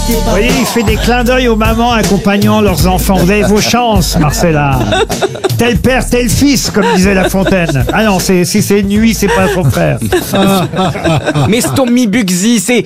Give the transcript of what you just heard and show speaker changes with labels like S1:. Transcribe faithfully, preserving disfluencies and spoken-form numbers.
S1: Vous voyez, il fait des clins d'œil aux mamans accompagnant leurs enfants. Vous avez vos chances, Marcella. Tel père, tel fils, comme disait La Fontaine. Ah non, c'est, si c'est nuit, c'est pas son frère.
S2: Mais Tommy Bugsy, c'est